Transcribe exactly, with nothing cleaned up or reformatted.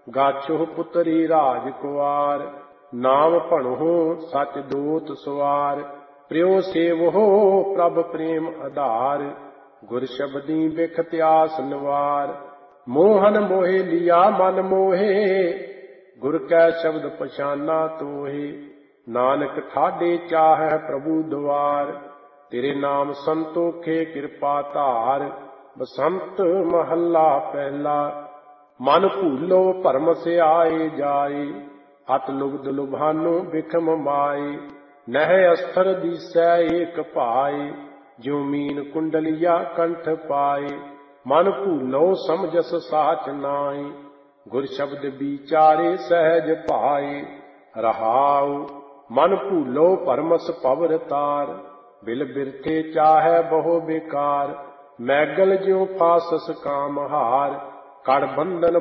ਗਾਛੋ ਪੁੱਤਰੀ ਰਾਜ ਕੁਆਰ। ਨਾਮ ਭਣਹੁ ਸਚ ਦੋਤ ਸੁਆਰ। ਪ੍ਰਿਉ ਸੇਵਹੁ ਪ੍ਰਭ ਪ੍ਰੇਮ ਆਧਾਰ। ਗੁਰ ਸ਼ਬਦੀ ਬਿਖ ਤਿਆਸ ਨਿਵਾਰ। ਮੋਹਨ ਮੋਹਿ ਲਿਆ ਮਨ ਮੋਹੇ। ਗੁਰ ਕੈ ਸ਼ਬਦ ਪਛਾਨਾ ਤੋਹੇ। ਨਾਨਕ ਠਾਡੇ ਚਾਹੈ ਪ੍ਰਭੂ ਦੁਆਰ। ਤੇਰੇ ਨਾਮ ਸੰਤੋਖੇ ਕਿਰਪਾ ਧਾਰ। ਬਸੰਤ ਮਹੱਲਾ ਪਹਿਲਾ। ਮਨ ਭੂਲੋ ਭਰਮ ਸਿਆਏ ਜਾਏ। ਅਤ ਲੁਬਧ ਲੁਭਾਨੋ ਬਿਖਮ ਮਾਏ। ਨਹਿ ਅਸਥਰ ਦੀਸੈ ਏਕ ਭਾਏ। ਜਿਉ ਮੀਨ ਕੁੰਡਲੀਆ ਕੰਠ ਪਾਏ। ਮਨ ਭੂਲੋ ਸਮਝਸ ਸਾਚ ਨਾਏ। ਗੁਰ ਸ਼ਬਦ ਵਿਚਾਰੇ ਸਹਿਜ ਭਾਏ। ਰਹਾਉ ਮਨ ਭੂਲੋ ਭਰਮਸ ਭਵਰ ਤਾਰ। ਬਿਲ ਬਿਰਥੇ ਚਾਹੈ ਬਹੁ ਬੇਕਾਰ। ਮੈਗਲ ਜਿਉ ਫਾਸਸ ਕਾਮ ਹਾਰ। ਕੜ ਬੰਧਨ